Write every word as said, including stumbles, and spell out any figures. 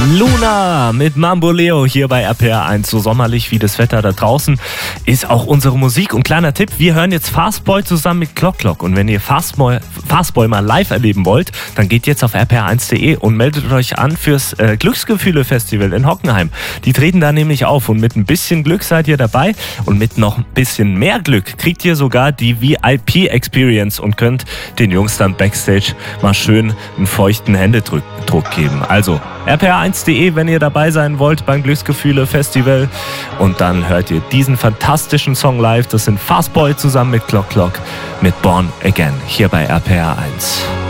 Luna mit Mambo Leo hier bei R P R eins. So sommerlich wie das Wetter da draußen ist auch unsere Musik. Und kleiner Tipp, wir hören jetzt Fastboy zusammen mit Clock Clock. Und wenn ihr Fastboy, Fastboy mal live erleben wollt, dann geht jetzt auf r p r eins punkt de und meldet euch an fürs äh, Glücksgefühle-Festival in Hockenheim. Die treten da nämlich auf und mit ein bisschen Glück seid ihr dabei und mit noch ein bisschen mehr Glück kriegt ihr sogar die V I P-Experience und könnt den Jungs dann Backstage mal schön einen feuchten Händedruck geben. Also r p r eins punkt de, wenn ihr dabei sein wollt beim Glücksgefühle-Festival. Und dann hört ihr diesen fantastischen Song live. Das sind Fastboy zusammen mit Clock Clock mit Born Again hier bei R P R eins.